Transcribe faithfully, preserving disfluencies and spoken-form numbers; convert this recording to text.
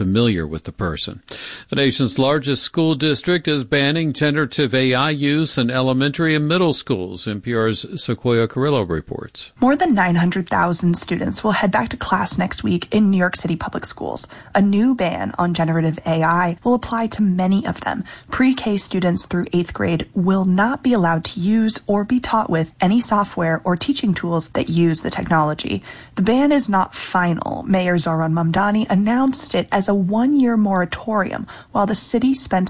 familiar with the person. The nation's largest school district is banning generative A I use in elementary and middle schools. N P R's Sequoia Carrillo reports. More than nine hundred thousand students will head back to class next week in New York City public schools. A new ban on generative A I will apply to many of them. Pre-K students through eighth grade will not be allowed to use or be taught with any software or teaching tools that use the technology. The ban is not final. Mayor Zohran Mamdani announced it as a one-year moratorium while the city spent